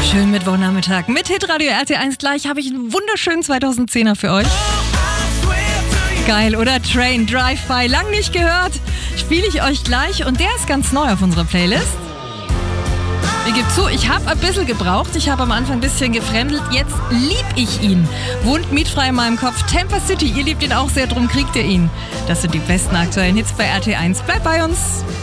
Schönen Mittwochnachmittag mit Hitradio RT1. Gleich habe ich einen wunderschönen 2010er für euch. Geil, oder? Train, Drive-By, lang nicht gehört. Spiele ich euch gleich und der ist ganz neu auf unserer Playlist. Ich gebe zu, ich habe ein bisschen gebraucht. Ich habe am Anfang ein bisschen gefremdelt. Jetzt lieb ich ihn. Wohnt mietfrei in meinem Kopf. Tampa City, ihr liebt ihn auch sehr, drum kriegt ihr ihn. Das sind die besten aktuellen Hits bei RT1. Bleibt bei uns.